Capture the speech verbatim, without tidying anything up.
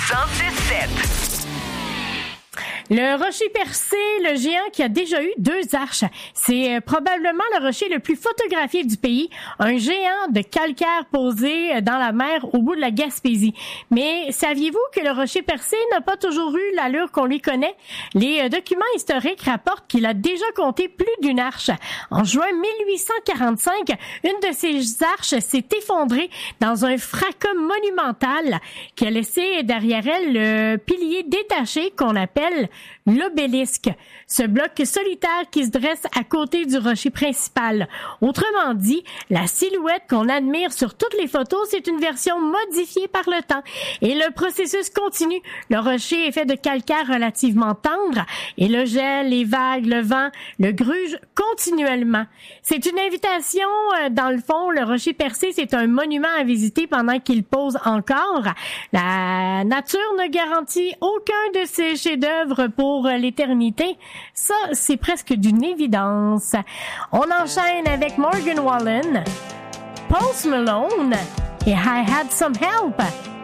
cent six sept. Le rocher percé, le géant qui a déjà eu deux arches. C'est euh, probablement le rocher le plus photographié du pays. Un géant de calcaire posé dans la mer au bout de la Gaspésie. Mais saviez-vous que le rocher percé n'a pas toujours eu l'allure qu'on lui connaît? Les euh, documents historiques rapportent qu'il a déjà compté plus d'une arche. En juin mille huit cent quarante-cinq, une de ces arches s'est effondrée dans un fracas monumental qui a laissé derrière elle le pilier détaché qu'on appelle l'obélisque, ce bloc solitaire qui se dresse à côté du rocher principal. Autrement dit, la silhouette qu'on admire sur toutes les photos, c'est une version modifiée par le temps. Et le processus continue. Le rocher est fait de calcaire relativement tendre et le gel, les vagues, le vent le grugent continuellement. C'est une invitation, dans le fond, le rocher percé, c'est un monument à visiter pendant qu'il pose encore. La nature ne garantit aucun de ses chefs-d'œuvre pour l'éternité. Ça, c'est presque d'une évidence. On enchaîne avec Morgan Wallen, Post Malone et I Had Some Help.